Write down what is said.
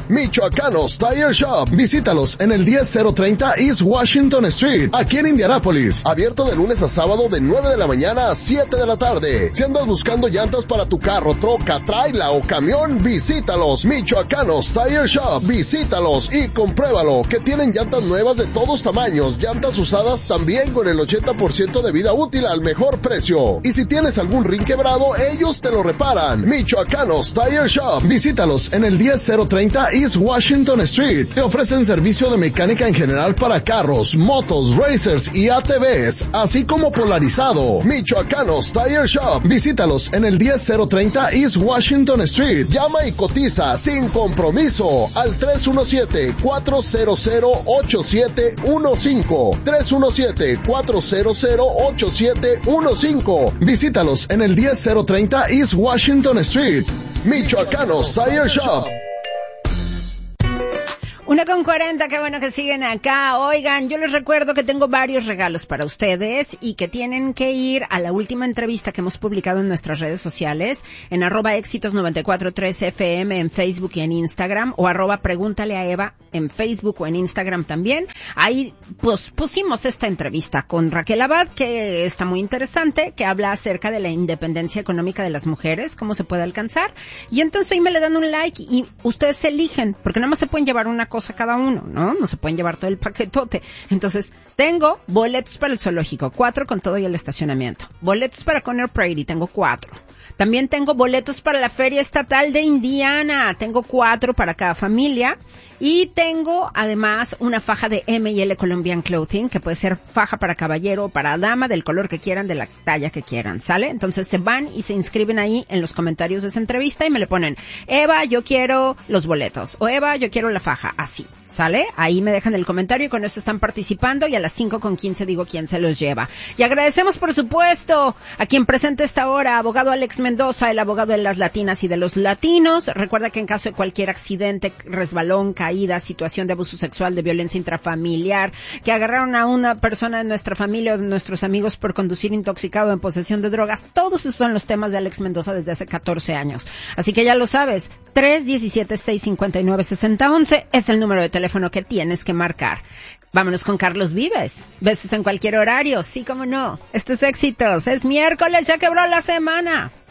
Michoacanos Tire Shop. Visítalos en el 10030 East Washington Street, aquí en Indianápolis. Abierto de lunes a sábado de 9 de la mañana a 7 de la tarde. Si andas buscando llantas para tu carro, troca, tráiler o camión, visítalos. Michoacanos Tire Shop. Visítalos y compruébalo, que tienen llantas nuevas de todos tamaños, llantas usadas también con el 80% de vida útil al mejor precio. Y si tienes algún rin quebrado, ellos te lo reparan. Michoacanos Tire Shop. Visítalos en el 10030 East Washington Street. Te ofrecen servicio de mecánica en general para carros, motos, racers y ATVs, así como polarizado. Michoacanos Tire Shop. Visítalos en el 10030 East Washington Street. Llama y cotiza sin compromiso al 317-400-8715. 317-400-8715. Visítalos en el 10030 East Washington Street. Michoacanos Tire Shop. 1:40, qué bueno que siguen acá. Oigan, yo les recuerdo que tengo varios regalos para ustedes y que tienen que ir a la última entrevista que hemos publicado en nuestras redes sociales, en @éxitos943fm en Facebook y en Instagram, o @pregúntale a Eva en Facebook o en Instagram también. Ahí pues pusimos esta entrevista con Raquel Abad, que está muy interesante, que habla acerca de la independencia económica de las mujeres, cómo se puede alcanzar. Y entonces ahí me le dan un like y ustedes eligen, porque nada más se pueden llevar una cosa cada uno, ¿no? No se pueden llevar todo el paquetote. Entonces, tengo boletos para el zoológico, 4 con todo y el estacionamiento. Boletos para Conner Prairie, tengo 4. También tengo boletos para la Feria Estatal de Indiana, tengo 4 para cada familia. Y tengo además una faja de M&L Colombian Clothing, que puede ser faja para caballero o para dama, del color que quieran, de la talla que quieran, ¿sale? Entonces se van y se inscriben ahí en los comentarios de esa entrevista y me le ponen, Eva, yo quiero los boletos, o Eva, yo quiero la faja, así, ¿sale? Ahí me dejan el comentario y con eso están participando, y a las 5:15 digo quién se los lleva. Y agradecemos, por supuesto, a quien presenta esta hora, abogado Alex Mendoza, el abogado de las latinas y de los latinos. Recuerda que en caso de cualquier accidente, resbalón, caída, situación de abuso sexual, de violencia intrafamiliar, que agarraron a una persona de nuestra familia o de nuestros amigos por conducir intoxicado en posesión de drogas, todos esos son los temas de Alex Mendoza desde hace 14 años. Así que ya lo sabes, 317-659-6011 es el número de teléfono que tienes que marcar. Vámonos con Carlos Vives. Besos en cualquier horario, sí, cómo no. Esto es Éxitos, es miércoles, ya quebró la semana.